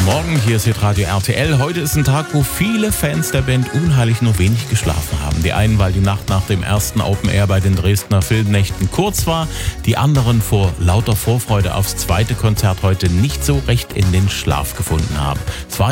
Morgen, hier ist Hitradio RTL. Heute ist ein Tag, wo viele Fans der Band Unheilig nur wenig geschlafen haben. Die einen, weil die Nacht nach dem ersten Open Air bei den Dresdner Filmnächten kurz war. Die anderen vor lauter Vorfreude aufs zweite Konzert heute nicht so recht in den Schlaf gefunden haben. Es war